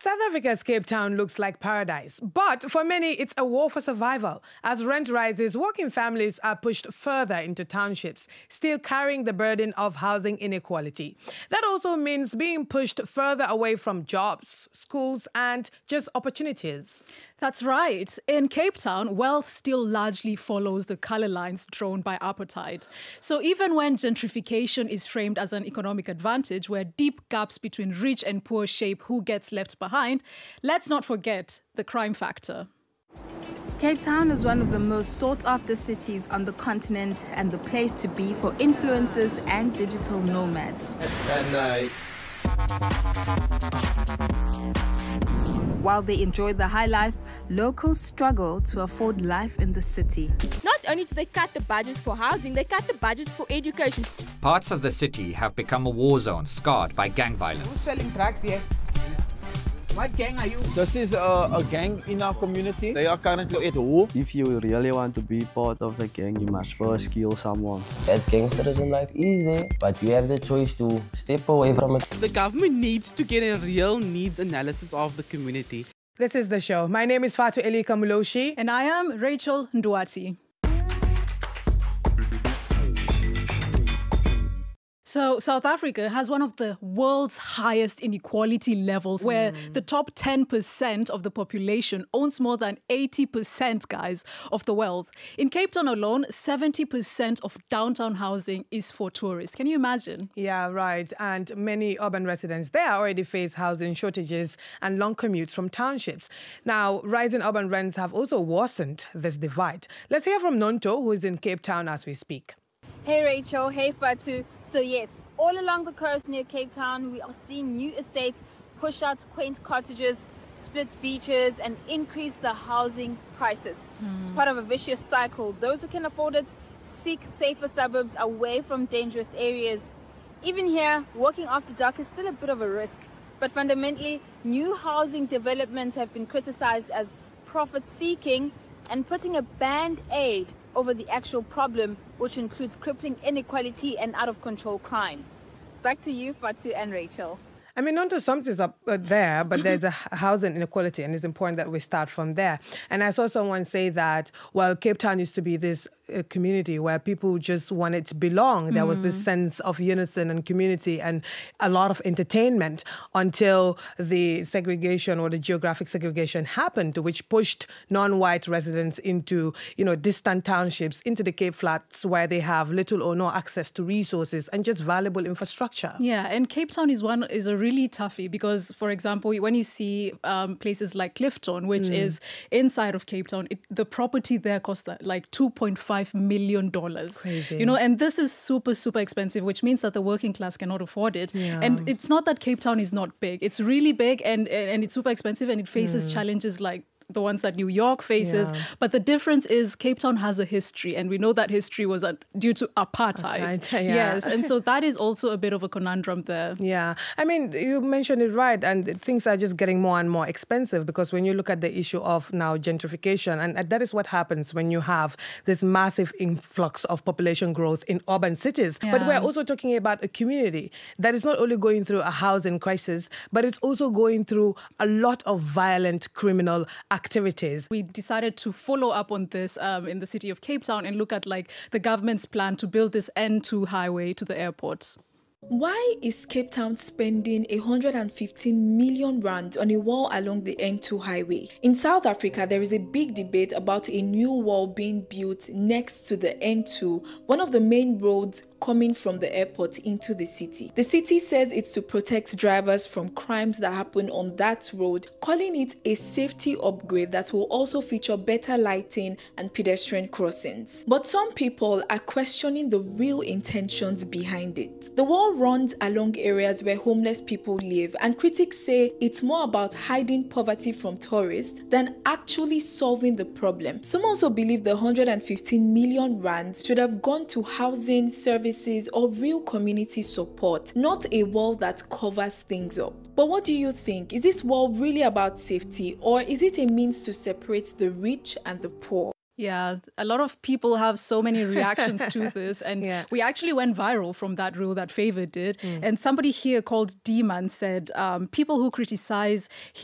South Africa's Cape Town looks like paradise, but for many, it's a war for survival. As rent rises, working families are pushed further into townships, still carrying the burden of housing inequality. That also means being pushed further away from jobs, schools, and just opportunities. That's right. In Cape Town, wealth still largely follows the colour lines drawn by apartheid. So even when gentrification is framed as an economic advantage, where deep gaps between rich and poor shape who gets left behind, let's not forget the crime factor. Cape Town is one of the most sought-after cities on the continent and the place to be for influencers and digital nomads. While they enjoy the high life, locals struggle to afford life in the city. Not only do they cut the budgets for housing, they cut the budgets for education. Parts of the city have become a war zone scarred by gang violence. Who's selling drugs here? What gang are you? This is a gang in our community. They are currently at war. If you really want to be part of the gang, you must first kill someone. That gangsterism life is there, but you have the choice to step away from it. The government needs to get a real needs analysis of the community. This is The Show. My name is Fatu Elika Muloshi. And I am Rachel Nduati. So South Africa has one of the world's highest inequality levels, where the top 10% of the population owns more than 80%, guys, of the wealth. In Cape Town alone, 70% of downtown housing is for tourists. Can you imagine? Yeah, right. And many urban residents there already face housing shortages and long commutes from townships. Now, rising urban rents have also worsened this divide. Let's hear from Nonto, who is in Cape Town as we speak. Hey Rachel, hey Fatu. So yes, all along the coast near Cape Town, we are seeing new estates push out quaint cottages, split beaches, and increase the housing prices. It's part of a vicious cycle. Those who can afford it seek safer suburbs away from dangerous areas. Even here, working after dark is still a bit of a risk. But fundamentally, new housing developments have been criticized as profit-seeking and putting a band-aid over the actual problem, which includes crippling inequality and out-of-control crime. Back to you, Fatu and Rachel. I mean, Nonto sums this up there, but there's a housing inequality, and it's important that we start from there. And I saw someone say that, well, Cape Town used to be this community where people just wanted to belong. There was this sense of unison and community and a lot of entertainment until the segregation or the geographic segregation happened, which pushed non-white residents into, distant townships, into the Cape Flats, where they have little or no access to resources and just valuable infrastructure. Yeah, and Cape Town is a really toughie because, for example, when you see places like Clifton, which is inside of Cape Town, the property there costs like $2.5 million. Crazy. And this is super, super expensive, which means that the working class cannot afford it. Yeah. And it's not that Cape Town is not big. It's really big and it's super expensive, and it faces challenges like the ones that New York faces. Yeah. But the difference is Cape Town has a history, and we know that history was due to apartheid. Yes, and so that is also a bit of a conundrum there. Yeah, I mean, you mentioned it right, and things are just getting more and more expensive because when you look at the issue of now gentrification, and that is what happens when you have this massive influx of population growth in urban cities. Yeah. But we're also talking about a community that is not only going through a housing crisis, but it's also going through a lot of violent criminal activities. We decided to follow up on this in the city of Cape Town and look at the government's plan to build this N2 highway to the airport. Why is Cape Town spending 115 million rand on a wall along the N2 highway? In South Africa, there is a big debate about a new wall being built next to the N2, one of the main roads coming from the airport into the city. The city says it's to protect drivers from crimes that happen on that road, calling it a safety upgrade that will also feature better lighting and pedestrian crossings. But some people are questioning the real intentions behind it. The wall runs along areas where homeless people live, and critics say it's more about hiding poverty from tourists than actually solving the problem. Some also believe the 115 million rand should have gone to housing, services, or real community support, not a wall that covers things up. But what do you think? Is this wall really about safety, or is it a means to separate the rich and the poor? Yeah, a lot of people have so many reactions to this, and we actually went viral from that rule that favored it. And somebody here called D-Man said, people who criticize